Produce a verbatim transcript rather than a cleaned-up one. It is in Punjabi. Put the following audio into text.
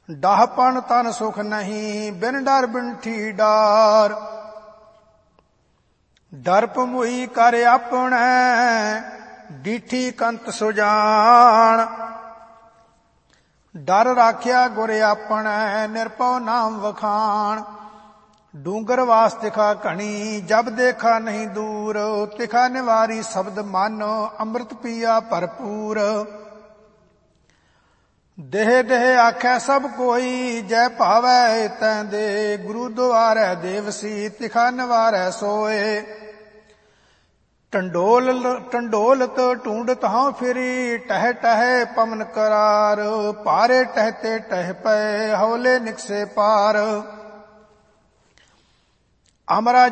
ਡਾਹਪਣ ਤਨ ਸੁਖ ਨਹੀਂ, ਬਿਨ ਡਰ ਬਿਨਠੀ ਡਾਰ। ਡਰ ਭਮੋਈ ਕਰ ਆਪਣੈ, ਡੀਠੀ ਕੰਤ ਸੁਜਾਨ। ਡਰ ਰਾਖਿਆ ਗੁਰ ਆਪਣੈ, ਨਿਰਭਉ ਨਾਮ ਵਖਾਣ। ਡੂੰਗਰ ਵਾਸ ਤਿਖਾ ਘਣੀ, ਜਬ ਦੇਖਾ ਨਹੀਂ ਦੂਰ। ਤਿਖਾ ਨਿਵਾਰੀ ਸ਼ਬਦ ਮਨ, ਅੰਮ੍ਰਿਤ ਪੀਆ ਭਰਪੂਰ। ਦੇਹ ਦੇਹ ਆਖੈ ਸਭ ਕੋਈ, ਜੈ ਭਾਵੈ ਤੈ ਦੇ। ਗੁਰੂ ਦੁਆਰੈ ਦੇਵਸੀ, ਤਿਖਾ ਨਿਵਾਰੈ ਸੋਏ। ਟੰਡੋਲ ਟੰਡੋਲਤ ਢੂੰਡਤ ਹਉ ਫਿਰੀ, ਟਹਿ ਟਹਿ ਪਵਨ ਕਰਾਰ। ਭਾਰੇ ਟਹਿਤੇ ਟਹਿ ਪਏ, ਹੌਲੇ ਨਿਕਸੇ ਪਾਰ। ਅਮਰਾ